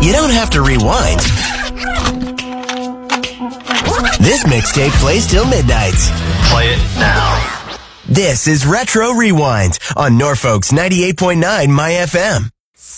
You don't have to rewind. This mixtape plays till midnight. Play it now. This is Retro Rewind on Norfolk's 98.9 My FM.